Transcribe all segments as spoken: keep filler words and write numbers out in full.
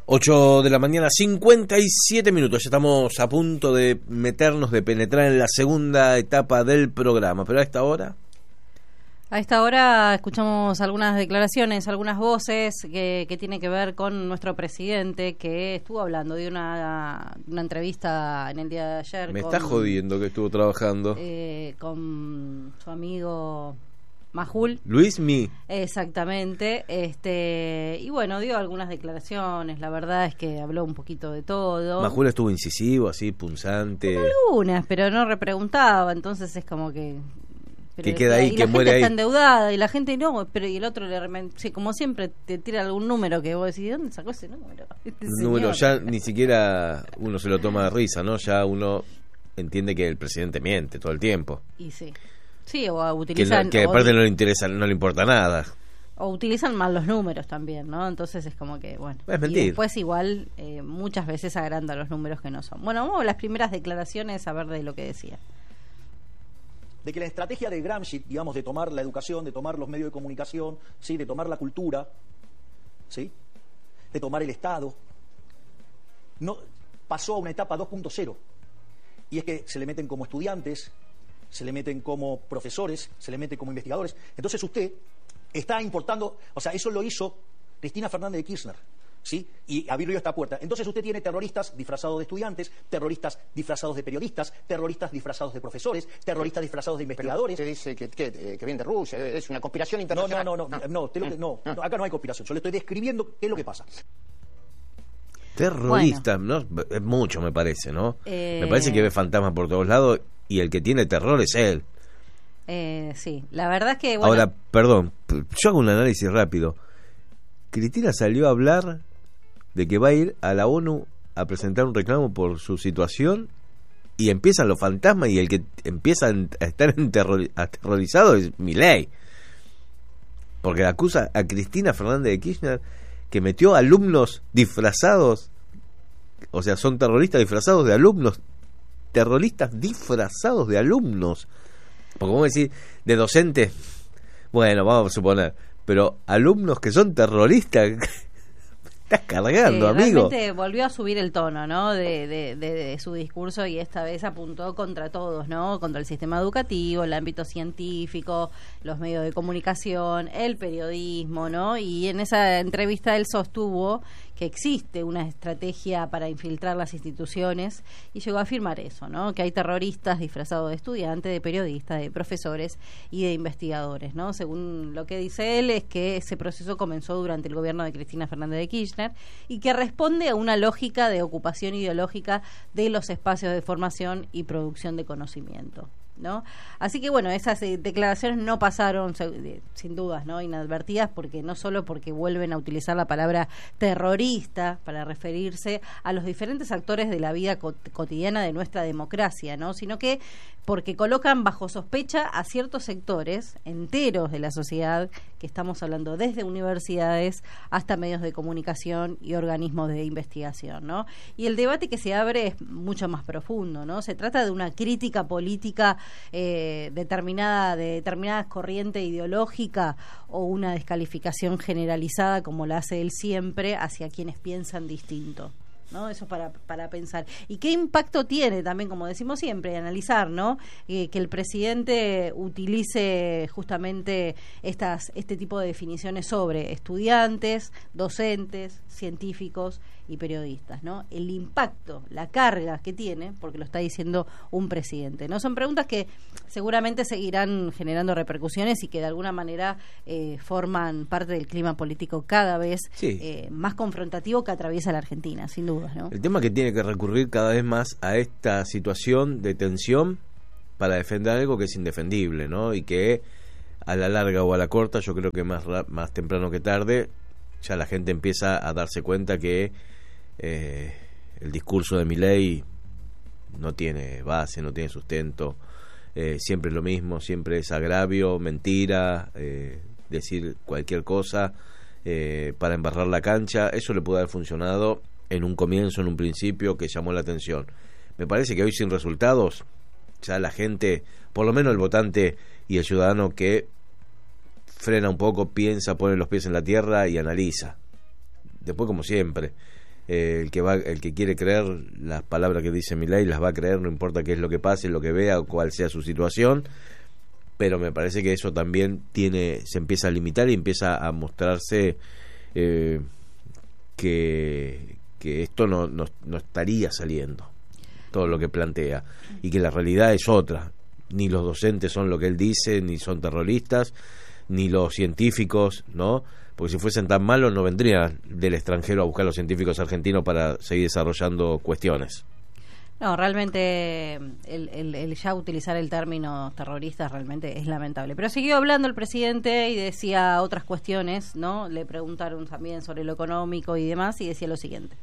ocho de la mañana, cincuenta y siete minutos. Ya estamos a punto de meternos, de penetrar en la segunda etapa del programa. Pero a esta hora... A esta hora escuchamos algunas declaraciones, algunas voces que, que tienen que ver con nuestro presidente, que estuvo hablando de una, una entrevista en el día de ayer. Me con, está jodiendo que estuvo trabajando. Eh, con su amigo Majul. Luis Mi. Exactamente. este Y bueno, dio algunas declaraciones. La verdad es que habló un poquito de todo. Majul estuvo incisivo, así, punzante. Con algunas, pero no repreguntaba, entonces es como que... Pero, que queda ahí, y que la muere gente ahí. está endeudada y la gente no, pero y el otro le remen- sí, como siempre te tira algún número que vos decís, ¿dónde sacó ese número? Este Número, señor. ya ni siquiera uno se lo toma de risa, ¿no? Ya uno entiende que el presidente miente todo el tiempo. Y sí. Sí, o Que, utilizan no- que o, aparte no le interesa, no le importa nada. o utilizan mal los números también, ¿no? Entonces es como que, bueno, Es y mentir. después igual eh, muchas veces agranda los números que no son. Bueno, vamos a las primeras declaraciones a ver de lo que decía. De que la estrategia de Gramsci, digamos, de tomar la educación, de tomar los medios de comunicación, ¿sí? De tomar la cultura, ¿sí? De tomar el Estado, no, pasó a una etapa dos punto cero. Y es que se le meten como estudiantes, se le meten como profesores, se le meten como investigadores. Entonces usted está importando, o sea, eso lo hizo Cristina Fernández de Kirchner, ¿sí? Y abrió esta puerta. Entonces usted tiene terroristas disfrazados de estudiantes, terroristas disfrazados de periodistas, terroristas disfrazados de profesores, terroristas disfrazados de investigadores. Usted dice que, que, que viene de Rusia, es una conspiración No, internacional. no, no, no, no, no, usted lo que- no, no, acá no hay conspiración. Yo le estoy describiendo qué es lo que pasa. Terrorista, ¿no? Es mucho, me parece, ¿no? Eh, Me parece que ve fantasmas por todos lados y el que tiene terror es él. Eh, sí, la verdad es que, bueno... Ahora, perdón, yo hago un análisis rápido. Cristina salió a hablar de que va a ir a la ONU a presentar un reclamo por su situación y empiezan los fantasmas y el que empieza a estar enterror- aterrorizado es Milei. Porque acusa a Cristina Fernández de Kirchner que metió alumnos disfrazados, o sea, son terroristas disfrazados de alumnos, terroristas disfrazados de alumnos. Porque vamos a decir, de docentes, bueno, vamos a suponer, pero alumnos que son terroristas, estás cargando, Eh, amigo. Realmente volvió a subir el tono, ¿no? De, de, de, de su discurso y esta vez apuntó contra todos, ¿no? Contra el sistema educativo, el ámbito científico, los medios de comunicación, el periodismo, ¿no? Y en esa entrevista él sostuvo que existe una estrategia para infiltrar las instituciones y llegó a afirmar eso, ¿no? Que hay terroristas disfrazados de estudiantes, de periodistas, de profesores y de investigadores, ¿no? Según lo que dice él es que ese proceso comenzó durante el gobierno de Cristina Fernández de Kirchner y que responde a una lógica de ocupación ideológica de los espacios de formación y producción de conocimiento, ¿no? Así que bueno, esas eh, declaraciones no pasaron se- de- sin dudas, ¿no? Inadvertidas, porque no solo porque vuelven a utilizar la palabra terrorista para referirse a los diferentes actores de la vida co- cotidiana de nuestra democracia, ¿no? Sino que porque colocan bajo sospecha a ciertos sectores enteros de la sociedad, que estamos hablando desde universidades hasta medios de comunicación y organismos de investigación, ¿no? Y el debate que se abre es mucho más profundo, ¿no? Se trata de una crítica política eh, determinada, de determinada corriente ideológica o una descalificación generalizada, como la hace él siempre, hacia quienes piensan distinto, ¿no? Eso para para pensar. ¿Y qué impacto tiene también, como decimos siempre, analizar, ¿no? Eh, que el presidente utilice justamente estas este tipo de definiciones sobre estudiantes, docentes, científicos y periodistas, ¿no? El impacto, la carga que tiene, porque lo está diciendo un presidente, ¿no? Son preguntas que seguramente seguirán generando repercusiones y que de alguna manera eh, forman parte del clima político cada vez Sí. eh, más confrontativo que atraviesa la Argentina, sin dudas, ¿no? El tema es que tiene que recurrir cada vez más a esta situación de tensión para defender algo que es indefendible, ¿no? Y que a la larga o a la corta, yo creo que más ra- más temprano que tarde, ya la gente empieza a darse cuenta que eh, el discurso de Milei no tiene base, no tiene sustento, eh, siempre es lo mismo, siempre es agravio, mentira, eh, decir cualquier cosa eh, para embarrar la cancha. Eso le puede haber funcionado en un comienzo, en un principio, que llamó la atención. Me parece que hoy sin resultados, ya la gente, por lo menos el votante y el ciudadano que frena un poco, piensa, pone los pies en la tierra y analiza. Después, como siempre, eh, el que va, el que quiere creer las palabras que dice Milei las va a creer, no importa qué es lo que pase, lo que vea o cuál sea su situación. Pero me parece que eso también tiene, se empieza a limitar y empieza a mostrarse eh, que, que esto no, no, no estaría saliendo, todo lo que plantea, y que la realidad es otra. Ni los docentes son lo que él dice, ni son terroristas, ni los científicos, ¿no? Porque si fuesen tan malos no vendrían del extranjero a buscar a los científicos argentinos para seguir desarrollando cuestiones. No, realmente el, el, el ya utilizar el término terrorista realmente es lamentable. Pero siguió hablando el presidente y decía otras cuestiones, ¿no? Le preguntaron también sobre lo económico y demás y decía lo siguiente.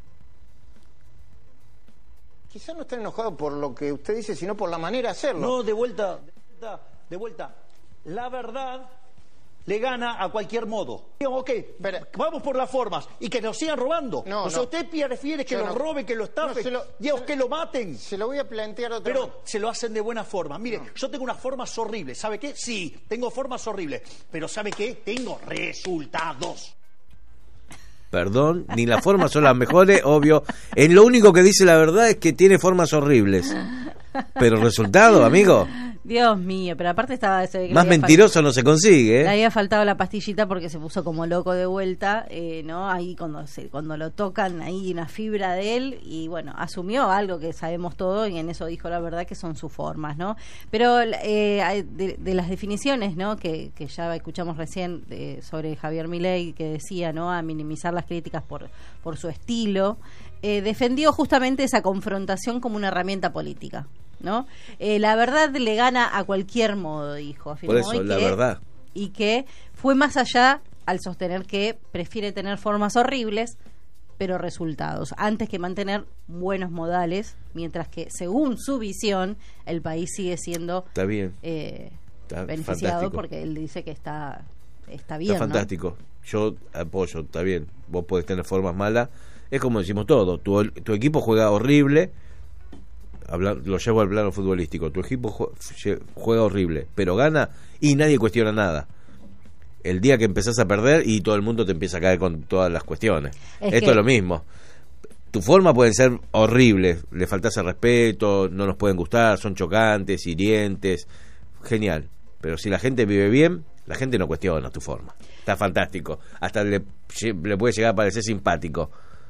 Quizás no estén enojados por lo que usted dice, sino por la manera de hacerlo. No, de vuelta, de vuelta, de vuelta. La verdad le gana a cualquier modo. Digo, ok, pero, vamos por las formas y que nos sigan robando. No, o sea, no. usted prefiere que Yo lo no. roben, que lo estafen, No, se lo- Dios, se- que lo maten. Se lo voy a plantear otra Pero vez. se lo hacen de buena forma. Mire, No. yo tengo unas formas horribles. ¿Sabe qué? Sí, tengo formas horribles. Pero ¿sabe qué? Tengo resultados. Perdón, ni las formas son las mejores, obvio. En lo único que dice la verdad es que tiene formas horribles. Pero resultado, amigo, Dios mío, pero aparte estaba... Se ve que más le había mentiroso no se consigue, Le ¿eh? había faltado la pastillita porque se puso como loco de vuelta, eh, ¿no? Ahí cuando se, cuando lo tocan, ahí una fibra de él, y bueno, asumió algo que sabemos todo y en eso dijo la verdad que son sus formas, ¿no? Pero eh, hay de, de las definiciones, ¿no? Que, que ya escuchamos recién de, sobre Javier Milei, que decía, ¿no? A minimizar las críticas por, por su estilo, eh, defendió justamente esa confrontación como una herramienta política, ¿no? Eh, la verdad le gana a cualquier modo, dijo. Afirmó, Por eso, y la que, verdad. Y que fue más allá al sostener que prefiere tener formas horribles, pero resultados, antes que mantener buenos modales, mientras que, según su visión, el país sigue siendo Está bien, eh, está beneficiado fantástico. porque él dice que está, está bien. Está ¿no? fantástico. Yo apoyo, está bien. Vos podés tener formas malas. Es como decimos todo. Tu, tu equipo juega horrible. Habla, lo llevo al plano futbolístico. Tu equipo jue- juega horrible, pero gana y nadie cuestiona nada. El día que empezás a perder y todo el mundo te empieza a caer con todas las cuestiones. Es Esto que- es lo mismo. Tu forma pueden ser horribles, le faltas el respeto, no nos pueden gustar, son chocantes, hirientes, genial. Pero si la gente vive bien, la gente no cuestiona tu forma. Está fantástico. Hasta le, le puede llegar a parecer simpático.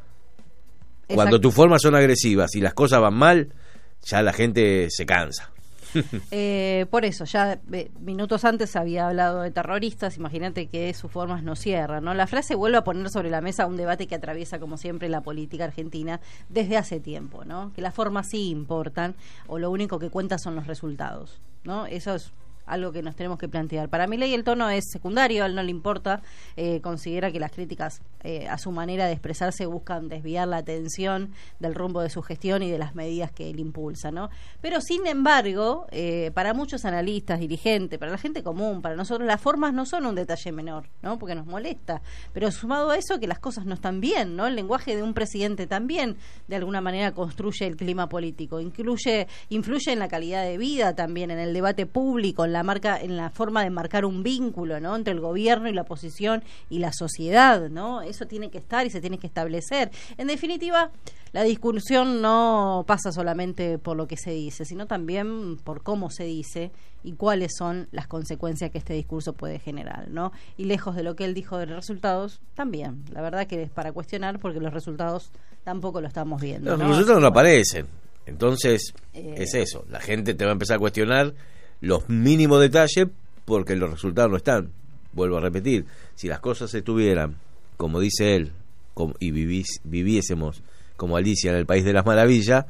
Cuando Exacto. tus formas son agresivas y las cosas van mal, ya la gente se cansa. Eh, por eso, ya eh, minutos antes había hablado de terroristas, imagínate que sus formas no cierran, ¿no? La frase vuelve a poner sobre la mesa un debate que atraviesa, como siempre, la política argentina desde hace tiempo, ¿no? Que las formas sí importan, o lo único que cuenta son los resultados, ¿no? Eso es algo que nos tenemos que plantear. Para Milei el tono es secundario, a él no le importa, eh, considera que las críticas eh, a su manera de expresarse buscan desviar la atención del rumbo de su gestión y de las medidas que él impulsa, ¿no? Pero sin embargo, eh, para muchos analistas, dirigentes, para la gente común, para nosotros las formas no son un detalle menor, ¿no? Porque nos molesta, pero sumado a eso que las cosas no están bien, ¿no? El lenguaje de un presidente también de alguna manera construye el clima político, incluye, influye en la calidad de vida también, en el debate público, en la marca, en la forma de marcar un vínculo, ¿no? Entre el gobierno y la oposición y la sociedad, ¿no? Eso tiene que estar y se tiene que establecer. En definitiva, la discusión no pasa solamente por lo que se dice, sino también por cómo se dice y cuáles son las consecuencias que este discurso puede generar, ¿no? Y lejos de lo que él dijo de los resultados, también. La verdad que es para cuestionar porque los resultados tampoco lo estamos viendo, Los ¿no? resultados no aparecen. Entonces, Eh. es eso. La gente te va a empezar a cuestionar los mínimos detalles porque los resultados no están. Vuelvo a repetir, si las cosas estuvieran, como dice él, como, y vivís, viviésemos como Alicia en el País de las Maravillas,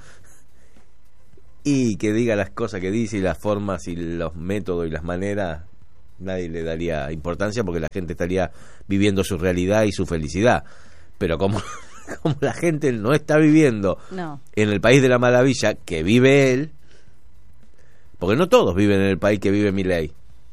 y que diga las cosas que dice y las formas y los métodos y las maneras, nadie le daría importancia porque la gente estaría viviendo su realidad y su felicidad. Pero como, como la gente no está viviendo No. en el País de la Maravilla que vive él, porque no todos viven en el país que vive Milei.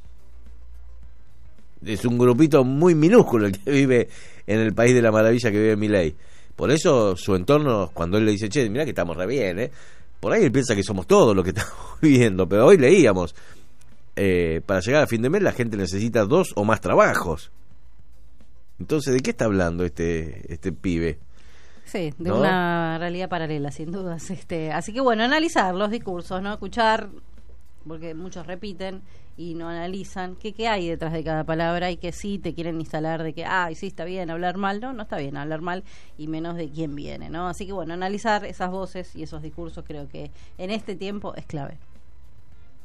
Es un grupito muy minúsculo el que vive en el País de la Maravilla que vive Milei. Por eso su entorno, cuando él le dice, che, mirá que estamos re bien, ¿eh? Por ahí él piensa que somos todos los que estamos viviendo. Pero hoy leíamos, eh, para llegar a fin de mes la gente necesita dos o más trabajos. Entonces, ¿de qué está hablando este, este pibe? Sí, de ¿no? una realidad paralela, sin dudas. Este, así que bueno, analizar los discursos, ¿no? Escuchar, porque muchos repiten y no analizan qué, qué hay detrás de cada palabra y que sí te quieren instalar de que, ay, sí, está bien hablar mal. No, no está bien hablar mal y menos de quién viene, ¿no? Así que bueno, analizar esas voces y esos discursos creo que en este tiempo es clave.